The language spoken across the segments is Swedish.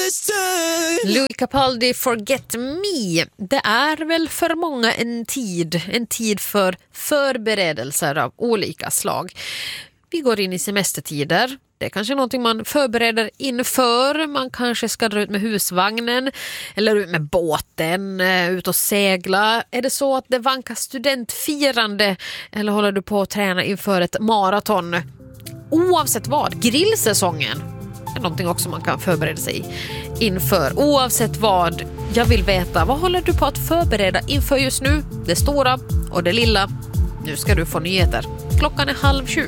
Louis Capaldi, Forget Me. Det är väl för många en tid för förberedelser av olika slag. Vi går in i semestertider. Det är kanske någonting man förbereder inför. Man kanske ska dra ut med husvagnen eller ut med båten, ut och segla. Är det så att det vankar studentfirande eller håller du på att träna inför ett maraton? Oavsett vad, grillsäsongen är någonting också man kan förbereda sig inför. Oavsett vad, jag vill veta, vad håller du på att förbereda inför just nu? Det stora och det lilla. Nu ska du få nyheter. Klockan är 6:30.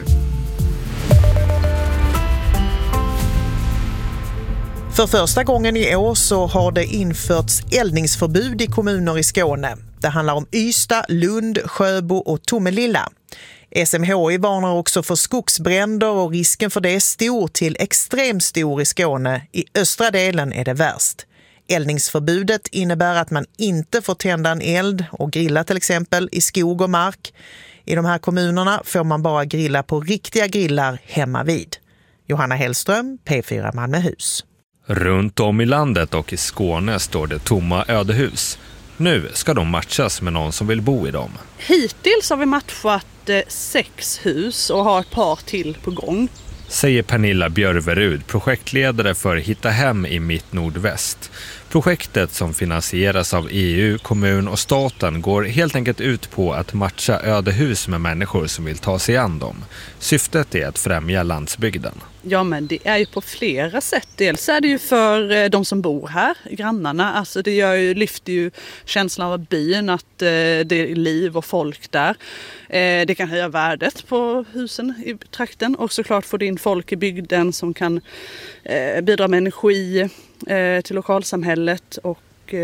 För första gången i år så har det införts eldningsförbud i kommuner i Skåne. Det handlar om Ystad, Lund, Sjöbo och Tomelilla. SMHI varnar också för skogsbränder och risken för det är stor till extremt stor i Skåne. I östra delen är det värst. Eldningsförbudet innebär att man inte får tända en eld och grilla till exempel i skog och mark. I de här kommunerna får man bara grilla på riktiga grillar hemma vid. Johanna Hellström, P4 Malmöhus. Runt om i landet och i Skåne står det tomma ödehus. Nu ska de matchas med någon som vill bo i dem. Hittills har vi matchat 6 hus och har ett par till på gång. Säger Pernilla Björverud, projektledare för Hitta hem i Mitt Nordväst. Projektet som finansieras av EU, kommun och staten går helt enkelt ut på att matcha ödehus med människor som vill ta sig an dem. Syftet är att främja landsbygden. Ja, men det är ju på flera sätt. Dels är det ju för de som bor här, grannarna. Alltså det lyfter ju känslan av byn, att det är liv och folk där. Det kan höja värdet på husen i trakten och såklart få in folk i bygden som kan bidra med energi till lokalsamhället och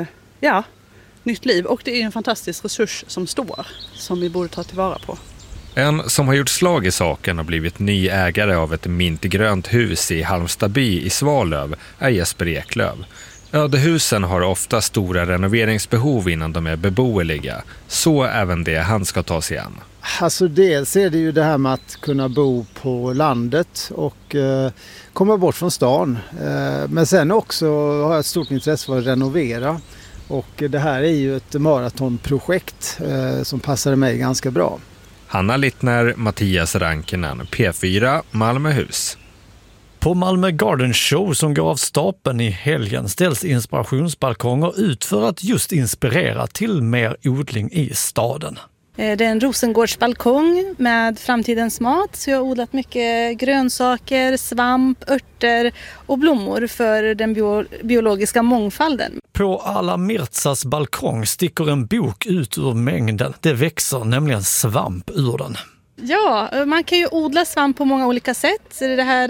nytt liv. Och det är en fantastisk resurs som vi borde ta tillvara på. En som har gjort slag i saken och blivit ny ägare av ett mintgrönt hus i Halmstadby i Svalöv är Jesper Eklöv. Ödehusen har ofta stora renoveringsbehov innan de är beboeliga. Så även det han ska ta sig an. Alltså dels är det ju det här med att kunna bo på landet och komma bort från stan. Men sen också har jag ett stort intresse för att renovera. Och det här är ju ett maratonprojekt som passade mig ganska bra. Hanna Littner, Mattias Rankinen, P4 Malmöhus. På Malmö Garden Show som går av stapeln i helgen ställs inspirationsbalkonger ut för att just inspirera till mer odling i staden. Det är en Rosengårdsbalkong med framtidens mat, så jag har odlat mycket grönsaker, svamp, örter och blommor för den biologiska mångfalden. På Alla Mirtsas balkong sticker en bok ut ur mängden. Det växer nämligen svamp ur den. Ja, man kan ju odla svamp på många olika sätt. Det här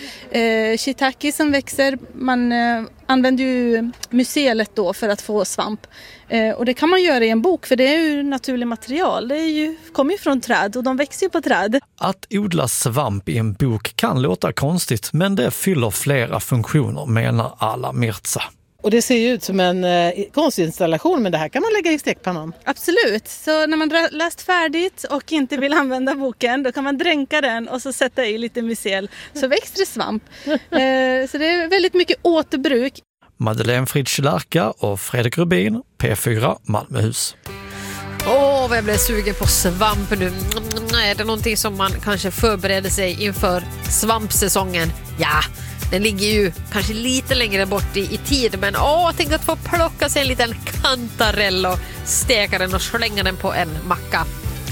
är shiitake som växer. Man använder ju mycelet då för att få svamp. Och det kan man göra i en bok, för det är ju naturligt material. Det kommer ju från träd och de växer ju på träd. Att odla svamp i en bok kan låta konstigt, men det fyller flera funktioner, menar Alla Mirtsa. Och det ser ju ut som en konstinstallation, men det här kan man lägga i stekpannan. Absolut. Så när man läst färdigt och inte vill använda boken, då kan man dränka den och så sätta i lite mycel. Så växer det svamp. Så det är väldigt mycket återbruk. Madeleine Fritsch Larka och Fredrik Rubin, P4 Malmöhus. Vad jag blev sugen på svamp nu. Nej, det är någonting som man kanske förbereder sig inför svampsäsongen. Ja, den ligger ju kanske lite längre bort i tid, men jag tänkte att få plocka sig en liten kantarell och steka den och slänga den på en macka.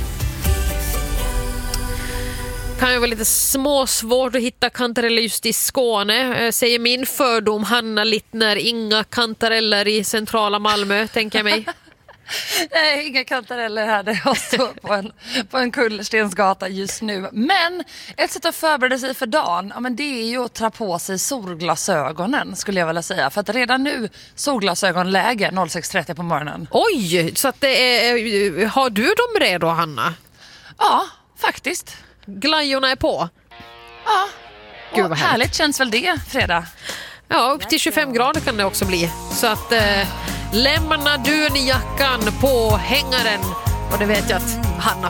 Kan ju vara lite svårt att hitta kantareller just i Skåne, säger min fördom Hanna Littner. Inga kantareller i centrala Malmö, tänker jag mig. Nej, inga kantareller här där jag står på en kullerstensgata just nu. Men ett sätt att förbereda sig för dagen, ja, men det är ju att ta på sig solglasögonen, skulle jag vilja säga. För att redan nu solglasögonläge 06:30 på morgonen. Oj, så att det är, har du dem redo, Hanna? Ja, faktiskt. Glajorna är på? Ja, gud vad härligt känns väl det, fredag. Ja, upp till 25 grader kan det också bli. Så att lämna dunjackan på hängaren. Och det vet jag att Hanna